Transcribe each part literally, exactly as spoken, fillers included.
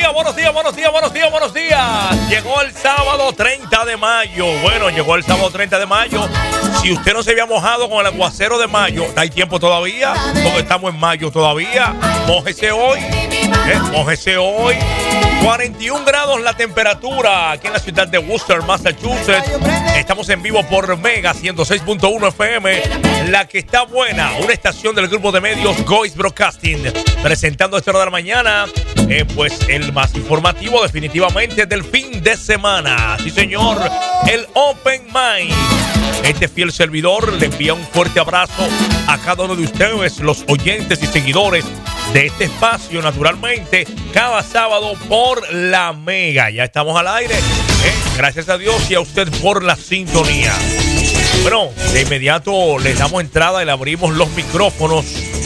días, buenos días, buenos días, buenos días, buenos días. Llegó el sábado treinta de mayo. Bueno, llegó el sábado treinta de mayo. Si usted no se había mojado con el aguacero de mayo, hay tiempo todavía, porque estamos en mayo todavía. Mójese hoy, ¿eh? Mójese hoy. cuarenta y un grados la temperatura aquí en la ciudad de Worcester, Massachusetts. Estamos en vivo por Mega ciento seis punto uno F M, la que está buena, una estación del grupo de medios Gois Broadcasting, presentando a esta hora de la mañana, eh, pues el más informativo definitivamente del fin de semana. Sí, señor, el Open Mind. Este fiel servidor le envía un fuerte abrazo a cada uno de ustedes, los oyentes y seguidores de este espacio, naturalmente, cada sábado por la Mega. Ya estamos al aire, ¿eh? Gracias a Dios y a usted por la sintonía. Bueno, de inmediato le damos entrada y le abrimos los micrófonos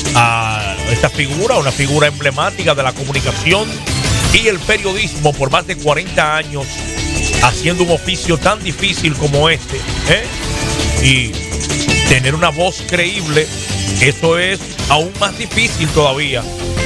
a esta figura, una figura emblemática de la comunicación y el periodismo por más de cuarenta años, haciendo un oficio tan difícil como este, ¿eh? Y tener una voz creíble, eso es aún más difícil todavía.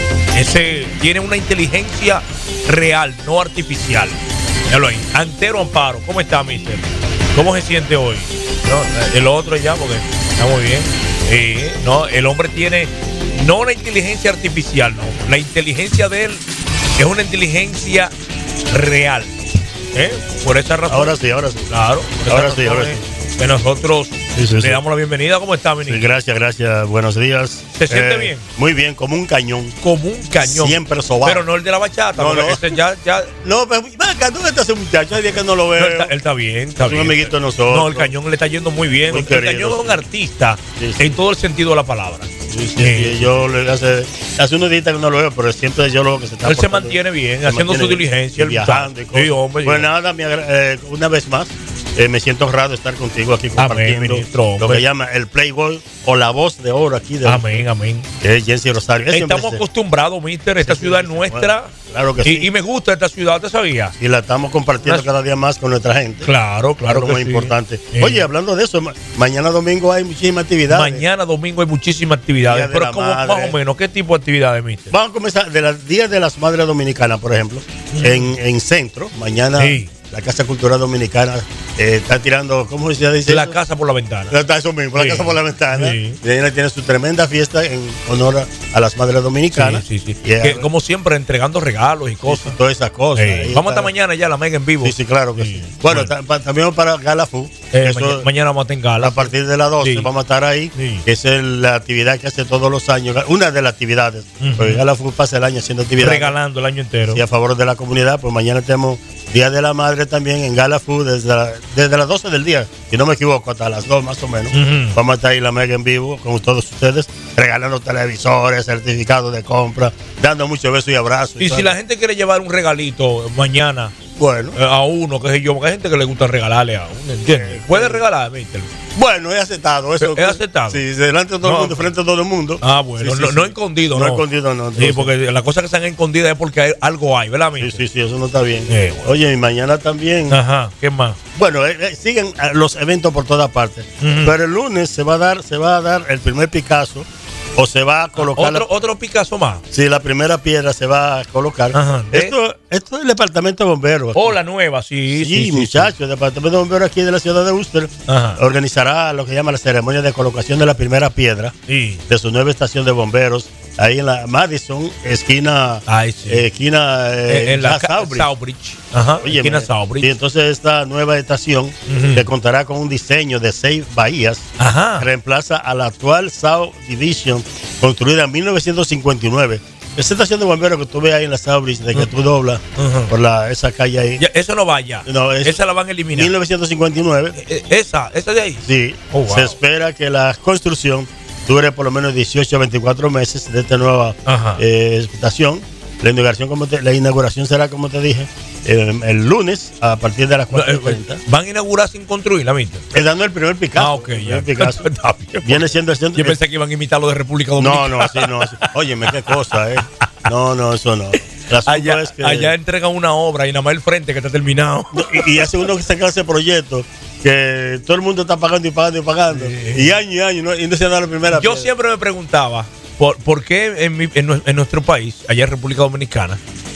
Ese tiene una inteligencia real, no artificial. Míralo ahí. Antero Amparo, ¿cómo está, mister? ¿Cómo se siente hoy? No, el otro ya, porque está muy bien. Eh, no, el hombre tiene no la inteligencia artificial, no. La inteligencia de él es una inteligencia real. ¿Eh? Por esa razón. Ahora sí, ahora sí. Claro. Ahora sí, ahora sí. Que nosotros sí, sí, le sí. damos la bienvenida. ¿Cómo está, Benito? Sí, gracias, gracias. Buenos días. ¿Se siente eh, bien? Muy bien, como un cañón. Como un cañón. Siempre sobado. Pero no el de la bachata. No, no. Ese ya, ya... No, pero venga, ¿dónde está ese muchacho? Hay días que no lo veo. No, él, está, él está bien, está es bien. un amiguito de nosotros. No, el cañón le está yendo muy bien. Muy el querido, cañón es un sí. artista, sí, sí. en todo el sentido de la palabra. Sí, sí, sí. Yo le hace, hace unos días que no lo veo, pero siempre yo lo que se está Él se portando, mantiene bien, se haciendo mantiene su diligencia. bien, viajando y cosas. Sí, hombre. Pues nada, me agra- eh, una vez más, eh, me siento honrado de estar contigo aquí compartiendo Amén, ministro, lo que llama el Playboy o la voz de oro aquí de Amén, amén. que es Jency Rosario. Él Estamos siempre se- acostumbrados, mister, esta Sí, ciudad sí, es sí, nuestra. bueno, claro que y, sí. y me gusta esta ciudad, ¿te sabía? Y la estamos compartiendo Una- cada día más con nuestra gente. Claro, claro Algo que muy sí. importante. Sí. Oye, hablando de eso, ma- mañana domingo hay muchísimas actividades. Mañana domingo hay muchísimas actividades, Día de pero la como Madre. más o menos, ¿qué tipo de actividades, mister? Vamos a comenzar de las Días de las Madres Dominicanas, por ejemplo, Mm. en, en Centro. Mañana Sí. la Casa Cultural Dominicana eh, está tirando, ¿cómo se dice? La eso? casa por la ventana. Está eso mismo, Sí. la Casa por la Ventana. Sí. Y ella tiene su tremenda fiesta en honor a, a las Madres Dominicanas. Sí, sí, sí. Y, Que, eh, como siempre, entregando regalos y y cosas. todas esas cosas. Sí. Ahí Vamos está. hasta mañana ya, la Mega en vivo. Sí, sí, claro que Sí. sí. Bueno, Bueno. ta- pa- también para Gala Food. Eh, Eso- mañana, mañana vamos a tener gala. A partir de las doce Sí. vamos a estar ahí. Sí. Que es el- la actividad que hace todos los años. Una de las actividades. Ujú. Porque Gala Food pasa el año haciendo actividades. Regalando el año entero. Y a favor de la comunidad. Pues mañana tenemos Día de la Madre también en Gala Food desde, la- desde las doce del día. Si no me equivoco, hasta las dos más o menos. Ujú. Vamos a estar ahí la Mega en vivo con todos ustedes. Regalando televisores, certificados de compra. Dando muchos besos y abrazos. Y todo. si la gente quiere llevar un regalito mañana Bueno. eh, a uno, qué sé yo, porque hay gente que le gusta regalarle a uno, ¿entiendes? Puede regalar, mister. Bueno, he aceptado. Eso, ¿Es aceptado? Sí, delante de todo No, el mundo, frente a todo el mundo. Ah, bueno, Sí, sí, no, sí. no escondido, no. No escondido, no. Sí, entonces- porque las cosas que están escondidas es porque hay, algo hay, ¿verdad, Sí, mister? sí, sí, eso no está bien. Eh, bueno. Oye, y mañana también. Ajá, ¿qué más? Bueno, eh, eh, siguen eh, los eventos por todas partes. Ujú. Pero el lunes se va a dar, se va a dar el primer Picasso o se va a colocar Otro, la, otro Picasso más. sí, la primera piedra se va a colocar. Ajá. Esto, esto es el departamento de bomberos. O la nueva, sí, Sí, sí, sí, muchachos, el departamento de bomberos aquí de la ciudad de Worcester Ajá. organizará lo que llama la ceremonia de colocación de la primera piedra Sí. de su nueva estación de bomberos ahí en la Madison, esquina, Ay, sí. eh, esquina eh, Eh, en la ya ca- Southbridge. Southbridge. Ajá, Oye, esquina me- Southbridge. y entonces esta nueva estación Ujú. que contará con un diseño de seis bahías Ajá. reemplaza a la actual South Division construida en mil novecientos cincuenta y nueve. Esa estación de bomberos que tú ves ahí en la Southbridge, de que tú doblas Ujú. por la, esa calle ahí, Ya, eso no vaya. No, es- esa la van a eliminar. mil novecientos cincuenta y nueve. Eh, eh, esa, esa de ahí. Sí, Oh, wow. se espera que la construcción dure por lo menos dieciocho a veinticuatro meses de esta nueva Ajá. eh, estación. La inauguración, como te, la inauguración será, como te dije, eh, el lunes a partir de las No, cuatro y eh, cuarenta. van a inaugurar sin construir, la mister. Es dando el primer Picasso. Ah, ok, el ya. primer Picasso. Está bien. Viene siendo el centro. Yo pensé que iban a imitar lo de República Dominicana. No, no, así no. Así. Óyeme, qué cosa, ¿eh? No, no, eso no. El asunto Allá, es que, allá entregan una obra y nada más el frente que está terminado. y, y hace uno que saca ese proyecto que todo el mundo está pagando y pagando y pagando. Sí. Y año y año, ¿no? Y no se da la primera. Yo piedra. siempre me preguntaba por, por qué en, mi- en nue- en nuestro país, allá en República Dominicana,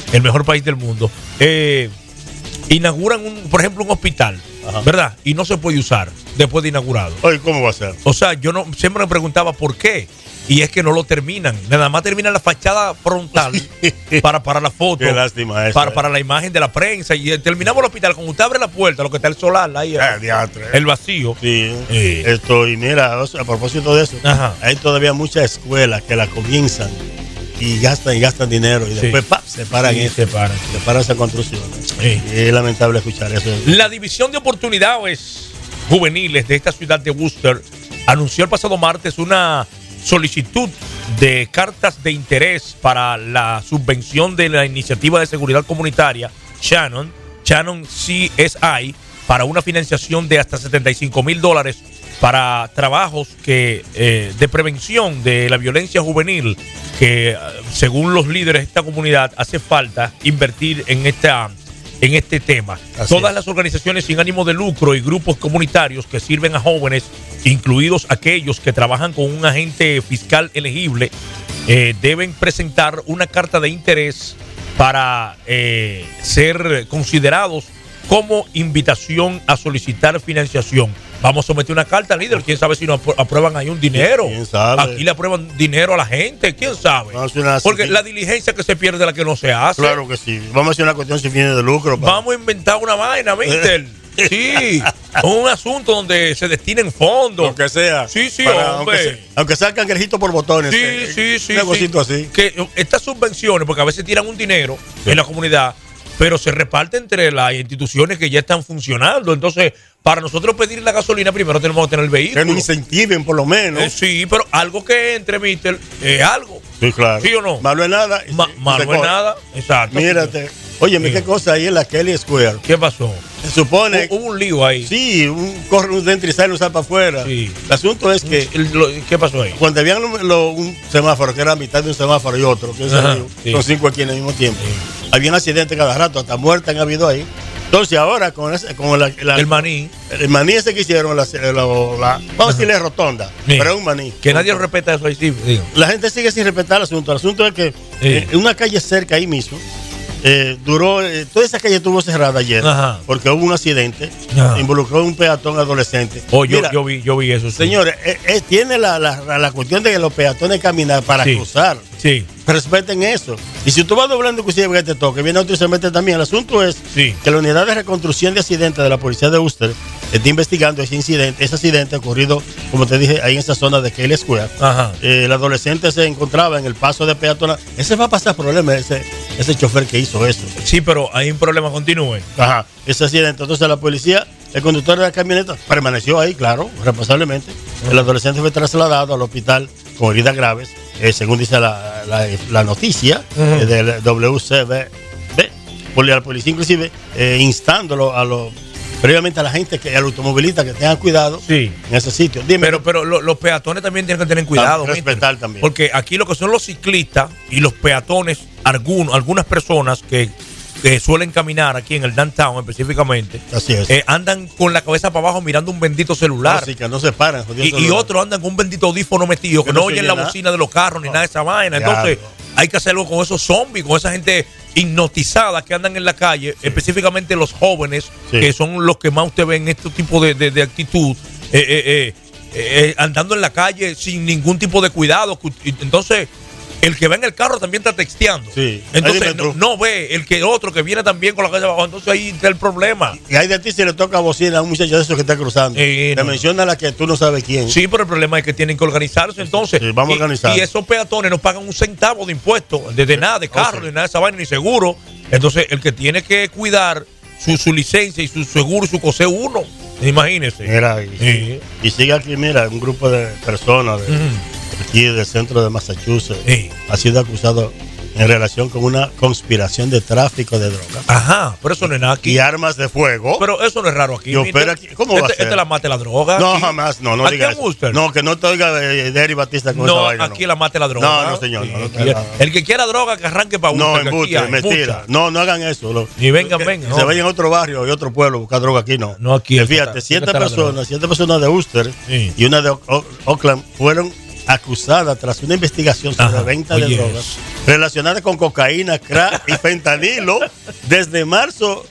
el mejor país del mundo, eh, inauguran, un, por ejemplo, un hospital, ajá, ¿verdad? Y no se puede usar después de inaugurado. Oye, ¿cómo va a ser? O sea, yo no siempre me preguntaba por qué. Y es que no lo terminan. Nada más terminan la fachada frontal para, para la foto. Qué lástima eso. Para, eh. para la imagen de la prensa. Y terminamos el hospital. Cuando usted abre la puerta, lo que está el solar, ahí, eh, diatre, el vacío. Sí. sí. Esto, y mira, a propósito de eso, ajá, hay todavía muchas escuelas que la comienzan y gastan y gastan dinero. Y después, sí, ¡pap!, se paran sí, eso. Se paran. Se paran esa construcción. Sí. Y es lamentable escuchar eso. La División de Oportunidades Juveniles de esta ciudad de Worcester anunció el pasado martes una solicitud de cartas de interés para la subvención de la Iniciativa de Seguridad Comunitaria Shannon, Shannon C S I, para una financiación de hasta setenta y cinco mil dólares para trabajos que eh, de prevención de la violencia juvenil, que según los líderes de esta comunidad hace falta invertir en esta en este tema. Así Todas es. Las organizaciones sin ánimo de lucro y grupos comunitarios que sirven a jóvenes, incluidos aquellos que trabajan con un agente fiscal elegible, eh, deben presentar una carta de interés para eh, ser considerados como invitación a solicitar financiación. Vamos a someter una carta al líder. ¿Quién sabe si nos aprueban ahí un dinero? ¿Quién sabe? Aquí le aprueban dinero a la gente. ¿Quién sabe? Porque la diligencia que se pierde es la que no se hace. Claro que sí. Vamos a hacer una cuestión sin fines de lucro. Pa. Vamos a inventar una vaina, mister. Sí, un asunto donde se destinen fondos. Lo que sea. Sí, sí, para, hombre. Aunque sea, aunque sea cangrejito por botones. Sí, eh, sí, sí. Un negocito sí. así. Que estas subvenciones, porque a veces tiran un dinero, sí, en la comunidad, pero se reparte entre las instituciones que ya están funcionando. Entonces, para nosotros pedir la gasolina, primero tenemos que tener el vehículo. Que nos incentiven, por lo menos. Eh, sí, pero algo que entre, mister, es eh, algo. Sí, claro. ¿Sí o no? Malo es nada. Ma malo es nada, exacto. Mírate. Óyeme, sí, qué cosa ahí en la Kelly Square. ¿Qué pasó? Se supone. Hubo un lío ahí. Sí, un corre un dentro y sale, un sal para afuera. Sí. El asunto es que. ¿Qué pasó ahí? Cuando habían lo, lo, un semáforo, que era mitad de un semáforo y otro, que Ajá, sí, son cinco aquí en el mismo tiempo. Sí. Había un accidente cada rato, hasta muerte han habido ahí. Entonces ahora con, ese, con la, la, el maní. El maní ese que hicieron, la, la, la, vamos a decirle rotonda, sí, pero es un maní. Que nadie respeta eso ahí, sí. Digo. La gente sigue sin respetar el asunto. El asunto es que sí, eh, en una calle cerca ahí mismo, Eh, duró, eh, toda esa calle estuvo cerrada ayer. Ajá. Porque hubo un accidente, ajá, involucró a un peatón adolescente. Oh, yo, Mira, yo vi, yo vi eso. Sí. Señores, eh, eh, tiene la, la, la cuestión de que los peatones caminan para sí, cruzar. Sí. Respeten eso. Y si tú vas doblando, inclusive que te toque, viene otro y se mete también. El asunto es sí, que la unidad de reconstrucción de accidentes de la policía de Worcester está investigando ese incidente, ese accidente ocurrido, como te dije, ahí en esa zona de Kelly Square. Ajá. Eh, el adolescente se encontraba en el paso de peatonal. Ese va a pasar problema, ese, ese chofer que hizo eso. Sí, pero hay un problema, continúe. Ajá, ese accidente. Entonces la policía, el conductor de la camioneta permaneció ahí, claro, responsablemente. Uh-huh. El adolescente fue trasladado al hospital con heridas graves, eh, según dice la, la, la noticia uh-huh, eh, del W C B B. La policía inclusive eh, instándolo a los previamente a la gente, que al automovilista, que tengan cuidado sí, en ese sitio. Dime. Pero, pero lo, los peatones también tienen que tener cuidado. Respetar también. Porque aquí lo que son los ciclistas y los peatones, algunos, algunas personas que, que suelen caminar aquí en el downtown específicamente, así es, eh, andan con la cabeza para abajo mirando un bendito celular. Así que no se paran. Y, y otros andan con un bendito audífono metido, que, que no, no oyen la bocina de los carros ni no, nada de esa vaina. Entonces, diablo, hay que hacer algo con esos zombies, con esa gente hipnotizadas que andan en la calle, sí, específicamente los jóvenes, sí, que son los que más usted ve en este tipo de, de, de actitud, eh, eh, eh, eh, andando en la calle sin ningún tipo de cuidado. Entonces, el que va en el carro también está texteando. Sí. Entonces, no, no ve el que otro que viene también con la cabeza abajo. Entonces, ahí está el problema. Y hay de ti si le toca bocina a un muchacho de esos que está cruzando. Eh, Te no, menciona la que tú no sabes quién. Sí, pero el problema es que tienen que organizarse. Entonces, sí, vamos a organizar. Y, y esos peatones no pagan un centavo de impuestos, de, de nada, de carro, okay, ni nada de esa vaina, ni seguro. Entonces, el que tiene que cuidar su, su licencia y su seguro y su cosé uno. Imagínese. Mira, y, sí, y sigue aquí, mira, un grupo de personas de, uh-huh, aquí del centro de Massachusetts, sí, ha sido acusado en relación con una conspiración de tráfico de drogas. Ajá, pero eso no es nada aquí. Y armas de fuego. Pero eso no es raro aquí. Yo, pero aquí ¿cómo este, va a ser? Este la mate la droga. No, aquí. Jamás, no, no ¿Aquí diga eso. No, que no te oiga de Derry Batista con no, esa vaina. Aquí no. la mate la droga. No, no, señor. Sí, no, no, no, el que quiera droga, que arranque para uno. No, embuste, mentira. No, no hagan eso. Lo, Ni vengan, vengan. No. Se vayan a otro barrio y otro pueblo a buscar droga aquí, no. No aquí. Que fíjate, siete personas, siete personas de Worcester, sí, y una de Oakland fueron acusada tras una investigación sobre Ajá, venta oye, de drogas relacionada con cocaína, crack y fentanilo desde marzo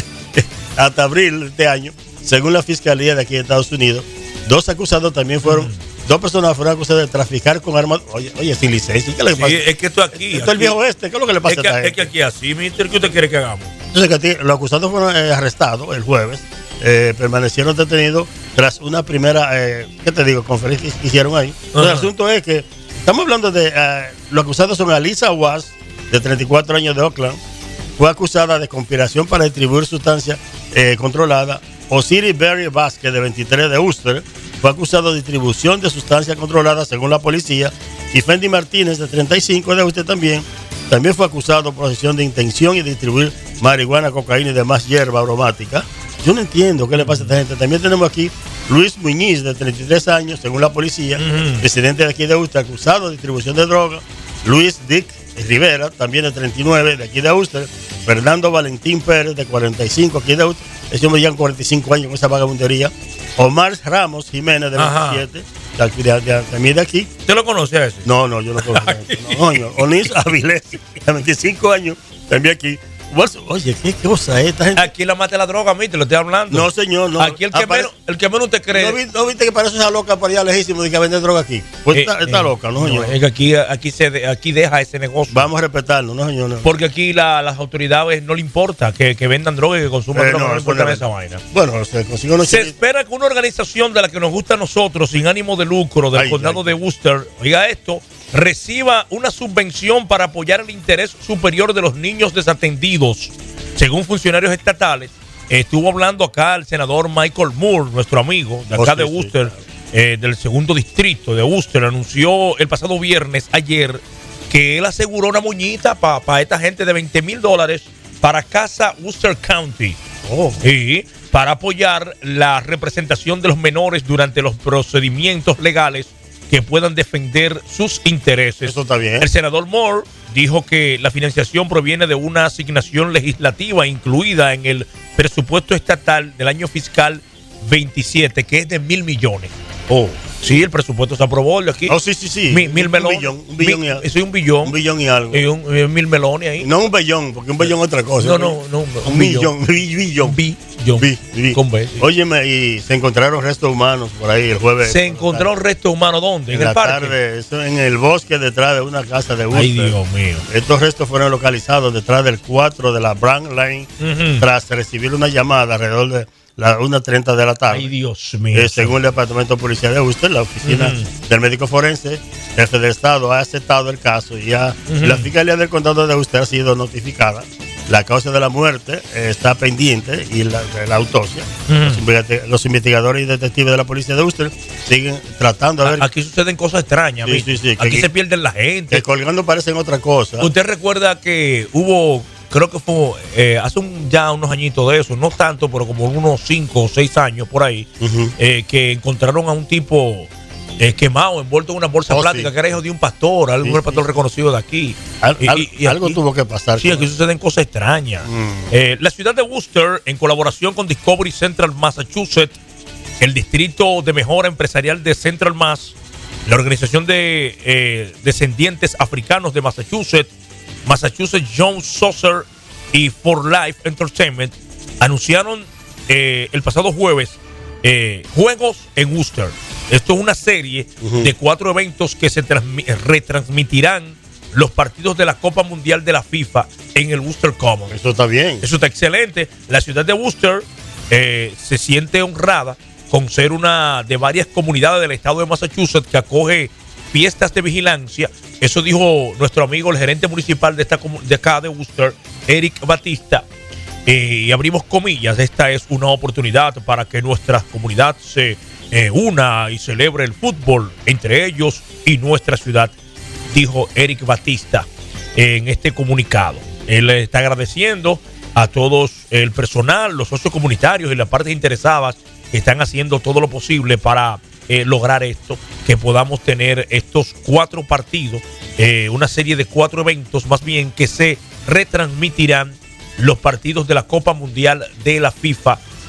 hasta abril de este año, según la Fiscalía de aquí de Estados Unidos. Dos acusados también fueron, mm. dos personas fueron acusadas de traficar con armas, oye, oye sin licencia. ¿Qué le pasa? Sí, es que esto aquí. Esto es el viejo oeste, ¿qué es lo que le pasa es que, a esta es que aquí así, mister, ¿qué usted quiere que hagamos? Entonces, que a ti, los acusados fueron eh, arrestados el jueves, eh, permanecieron detenidos tras una primera, eh, ¿qué te digo?, conferencia que hicieron ahí. Entonces, el asunto es que estamos hablando de, eh, los acusados son Alisa Was, de treinta y cuatro años de Oakland, fue acusada de conspiración para distribuir sustancia eh, controlada. Osiris Berry Vázquez, de veintitrés, de Worcester, fue acusado de distribución de sustancia controlada según la policía. Y Fendi Martínez, de treinta y cinco, de Worcester también, también fue acusado por posesión de intención y de distribuir marihuana, cocaína y demás hierba aromática. Yo no entiendo qué le pasa a esta gente. También tenemos aquí Luis Muñiz, de treinta y tres años, según la policía, uh-huh. residente de aquí de Worcester, acusado de distribución de droga. Luis Dick Rivera, también de treinta y nueve, de aquí de Worcester. Fernando Valentín Pérez, de cuarenta y cinco, aquí de Worcester. Ese hombre lleva cuarenta y cinco años con esa vagabundería. Omar Ramos Jiménez, de veintisiete, de, de, también de aquí. ¿Usted lo conoce a ese? No, no, yo no conozco a ese. No, no, Onis Avilés, de veinticinco años, también aquí. Oye, qué cosa es esta gente. Aquí la mata la droga, a mí te lo estoy hablando. No, señor, no. Aquí el que, menos, el que menos te cree. ¿No, vi, ¿No viste que parece esa loca por allá lejísimo de que vende droga aquí? Pues eh, está, está eh, loca, ¿no, señor? No, es que aquí, aquí, se, aquí deja ese negocio. Vamos a respetarlo, ¿no, señor? No. Porque aquí la, las autoridades no le importa que, que vendan droga y que consuman eh, droga, no, no le importa esa vaina. Bueno, se consigue unos Se espera que una organización de la que nos gusta a nosotros, sin ánimo de lucro, del ay, condado ay, de Worcester, oiga esto, reciba una subvención para apoyar el interés superior de los niños desatendidos. Según funcionarios estatales, estuvo hablando acá el senador Michael Moore, nuestro amigo de acá oh, sí, de Worcester, sí, claro. eh, del segundo distrito de Worcester, anunció el pasado viernes, ayer, que él aseguró una moñita para pa esta gente de veinte mil dólares para Casa Worcester County. Oh. Y para apoyar la representación de los menores durante los procedimientos legales que puedan defender sus intereses. Eso está bien. El senador Moore dijo que la financiación proviene de una asignación legislativa incluida en el presupuesto estatal del año fiscal veintisiete, que es de mil millones. Oh. Sí, el presupuesto se aprobó aquí. Oh, sí, sí, sí. Mi, mil melones. Un billón, un billón mi, y algo. Sí, un billón. Un billón y algo. Y un, y un mil melones ahí. No un billón, porque un billón es otra cosa. No, no, no. Un, un billón. Billón. Billón. Billón. Con B. Sí. Óyeme, y se encontraron restos humanos por ahí el jueves. ¿Se encontraron restos humanos dónde? En, ¿En la el parque? Tarde, eso en el bosque detrás de una casa de Worcester. Ay, Dios mío. Estos restos fueron localizados detrás del cuatro de la Brand Lane, uh-huh. tras recibir una llamada alrededor de la una treinta de la tarde. Ay, Dios mío. Eh, según el Departamento de Policía de Worcester, la oficina uh-huh. del médico forense, jefe del Estado, ha aceptado el caso y ya uh-huh. la Fiscalía del Condado de Worcester ha sido notificada. La causa de la muerte eh, está pendiente y la, la autopsia. Uh-huh. Los, los investigadores y detectives de la policía de Worcester siguen tratando de ver. Aquí suceden cosas extrañas. Sí, sí, sí, aquí que, se pierden la gente. Que colgando parecen otra cosa. ¿Usted recuerda que hubo... Creo que fue eh, hace un, ya unos añitos de eso, no tanto, pero como unos cinco o seis años por ahí, uh-huh. eh, que encontraron a un tipo eh, quemado, envuelto en una bolsa oh, plástica, sí. que era hijo de un pastor, algún sí, pastor sí. reconocido de aquí. Al, y, al, y, y algo aquí, tuvo que pasar. Sí, aquí eso. Suceden cosas extrañas. Mm. Eh, la ciudad de Worcester, en colaboración con Discovery Central Massachusetts, el distrito de mejora empresarial de Central Mass, la organización de eh, descendientes africanos de Massachusetts, Massachusetts John Saucer y For Life Entertainment anunciaron eh, el pasado jueves eh, Juegos en Worcester. Esto es una serie uh-huh. de cuatro eventos que se retransmitirán los partidos de la Copa Mundial de la FIFA en el Worcester Common. Eso está bien. Eso está excelente. La ciudad de Worcester eh, se siente honrada con ser una de varias comunidades del estado de Massachusetts que acoge fiestas de vigilancia. Eso dijo nuestro amigo, el gerente municipal de, esta, de acá de Worcester, Eric Batista. Eh, y abrimos comillas, esta es una oportunidad para que nuestra comunidad se eh, una y celebre el fútbol entre ellos y nuestra ciudad, dijo Eric Batista en este comunicado. Él está agradeciendo a todos el personal, los socios comunitarios y las partes interesadas que están haciendo todo lo posible para Eh, lograr esto, que podamos tener estos cuatro partidos, eh, una serie de cuatro eventos más bien que se retransmitirán los partidos de la Copa Mundial de la FIFA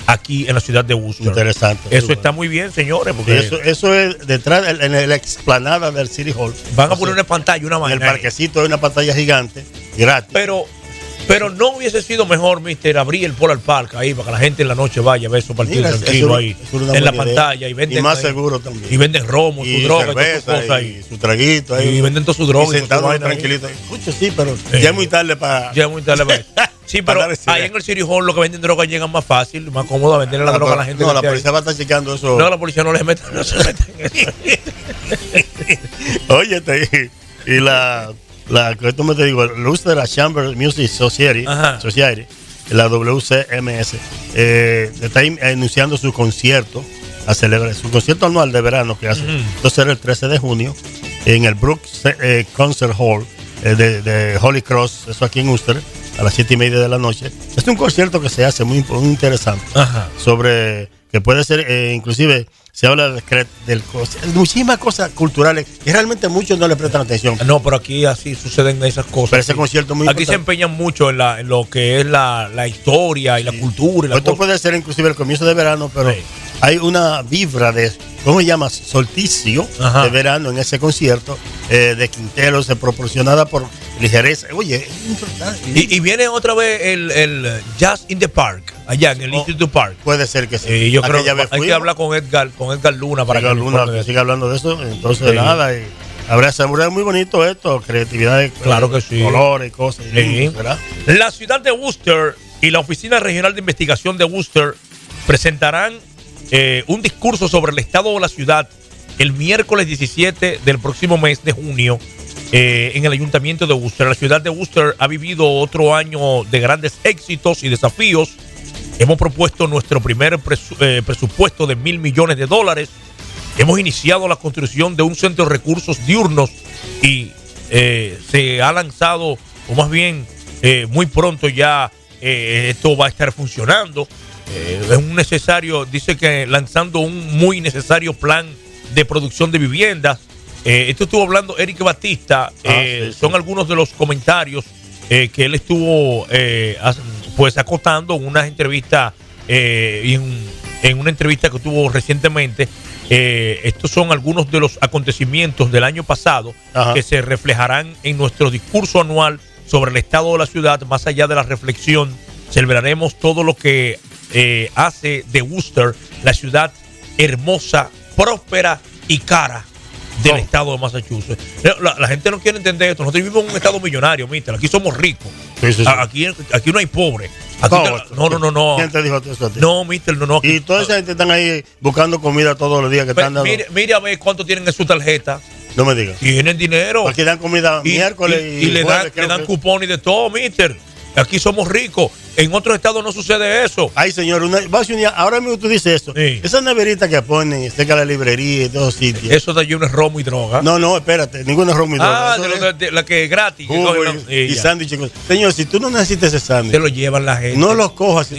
aquí en la ciudad de Worcester. Interesante. Eso sí, está bueno. muy bien, señores, porque Eso, eso es detrás, en la explanada del City Hall. van a poner una pantalla, una En el vaina ahí. parquecito hay una pantalla gigante, gratis. Pero, pero no hubiese sido mejor, mister, abrir el Polar Park ahí para que la gente en la noche vaya a ver esos partidos Mira, tranquilo eso- ahí, eso es una en la buena idea. pantalla. Y, venden Y más ahí, seguro también. Y venden romo, su Y droga, y todas sus cerveza, cosas y ahí. su traguito ahí. Y venden toda su droga y Y toda su sentado vaina ahí. tranquilito. Mucho sí, pero Eh, ya es muy tarde para... Ya es muy tarde para eso. Sí, pero Para dar ese ahí día. en el City Hall lo que venden droga llegan más fácil, más cómodo a venderle la, Ah, droga a pero- la gente. No, que la esté ahí. policía va a estar chequeando eso. No, la policía no les mete, no se mete en eso. Oye, te- y la, la que esto me te digo, el uso de la Chamber Music Society, Ajá. Society la W C M S, eh, está in- anunciando su concierto, a celebrar su concierto anual de verano que hace. Ujú. Entonces será el trece de junio en el Brooks eh, Concert Hall eh, de, de Holy Cross, eso aquí en Worcester, a las siete y media de la noche. Es un concierto que se hace muy, muy interesante. Ajá. Sobre que puede ser, eh, inclusive se habla de, del, muchísimas cosas culturales que realmente muchos no le prestan atención. No, pero aquí así suceden esas cosas. Pero ese Sí. concierto es muy Aquí se importante. empeñan mucho en, la, en lo que es la, la historia y la cultura. Y la Esto cosa. puede ser inclusive el comienzo de verano, pero Sí. hay una vibra de, ¿cómo se llama? Solsticio Ajá. de verano en ese concierto eh, de quinteros, eh, proporcionada por ligereza. Oye, es importante. Y, y viene otra vez el, el Jazz in the Park, allá en el Oh, Institute Park. Puede ser que sí. Y yo creo que Aquella vez hay que fuimos. hablar con Edgar, con Edgar Luna para Edgar que, Luna, informe de que eso. siga hablando de eso. Entonces, Sí. nada, y habrá seguridad muy bonito esto, creatividad de Claro que sí. colores y cosas. y Sí. lindo, ¿verdad? La ciudad de Worcester y la Oficina Regional de Investigación de Worcester presentarán eh, un discurso sobre el estado de la ciudad el miércoles diecisiete del próximo mes de junio eh, en el Ayuntamiento de Worcester. La ciudad de Worcester ha vivido otro año de grandes éxitos y desafíos. Hemos propuesto nuestro primer presu- eh, presupuesto de mil millones de dólares. Hemos iniciado la construcción de un centro de recursos diurnos y eh, se ha lanzado, o más bien eh, muy pronto ya eh, esto va a estar funcionando. Eh, es un necesario, dice que lanzando un muy necesario plan de producción de viviendas. Eh, esto estuvo hablando Eric Batista, eh, Ah, sí, sí. son algunos de los comentarios eh, que él estuvo eh, as- pues acotando en una entrevista eh, y en, en una entrevista que tuvo recientemente. Eh, estos son algunos de los acontecimientos del año pasado Ajá. que se reflejarán en nuestro discurso anual sobre el estado de la ciudad. Más allá de la reflexión, celebraremos todo lo que eh, hace de Worcester la ciudad hermosa, próspera y cara del Oh. estado de Massachusetts. La, la gente no quiere entender esto. Nosotros vivimos en un estado millonario, mister. Aquí somos ricos. Sí, sí, sí. A- Aquí, aquí no hay pobres. Aquí ¿Cómo? te- no, no, no, no. ¿Quién te dijo eso a ti? No, mister, no, no. Y toda esa gente están ahí buscando comida todos los días que Pe- están dando. mire, mire a ver cuánto tienen en su tarjeta. No me digas. Tienen dinero. Aquí dan comida Y, miércoles y- y, y le jueves, dan, creo le dan que- cupones de todo, mister. Aquí somos ricos. En otros estados no sucede eso. Ay, señor, una, va a ser un día- ahora mismo tú dices eso. Sí. Esa neverita que ponen cerca de la librería y todos sitios. Eso de lleno es romo y droga. No, no, espérate, ninguna ron y ah, droga. Eso de, lo es de- de- la que es gratis. que jugo cogen la- y, y ya. sándwich y cosas. Señor, si tú no necesitas ese Se sándwich, lo llevan la gente. no los cojas.